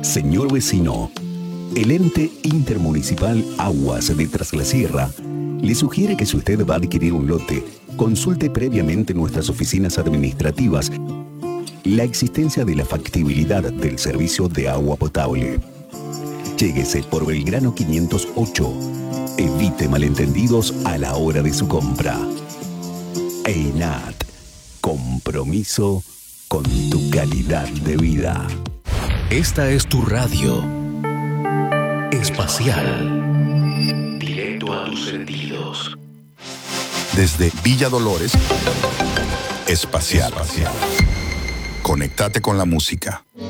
Señor vecino, el ente intermunicipal Aguas de Tras la Sierra le sugiere que si usted va a adquirir un lote, consulte previamente nuestras oficinas administrativas la existencia de la factibilidad del servicio de agua potable. Lléguese por Belgrano 508. Evite malentendidos a la hora de su compra. EINAT. Compromiso con tu calidad de vida. Esta es tu radio. Espacial. Directo a tus sentidos. Desde Villa Dolores, Espacial. Conéctate con la música.